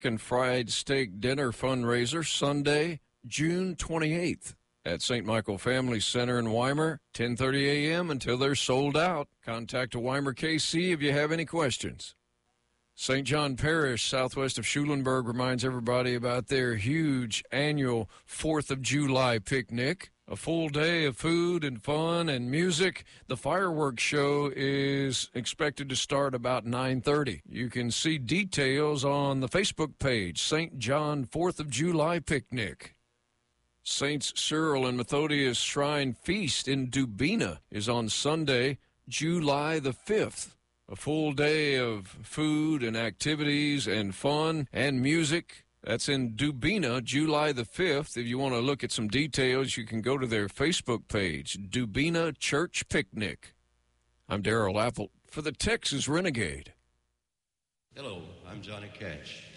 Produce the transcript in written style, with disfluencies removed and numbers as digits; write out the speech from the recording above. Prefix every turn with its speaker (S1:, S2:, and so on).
S1: and fried steak dinner fundraiser Sunday, June 28th at St. Michael Family Center in Weimar, 10:30 a.m. until they're sold out. Contact a Weimar KC if you have any questions. St. John Parish, southwest of Schulenburg, reminds everybody about their huge annual 4th of July picnic. A full day of food and fun and music. The fireworks show is expected to start about 9:30. You can see details on the Facebook page, St. John 4th of July Picnic. Saints Cyril and Methodius Shrine Feast in Dubina is on Sunday, July the 5th. A full day of food and activities and fun and music. That's in Dubina, July the 5th. If you want to look at some details, you can go to their Facebook page, Dubina Church Picnic. I'm Darrell Apple for the Texas Renegade.
S2: Hello, I'm Johnny Cash.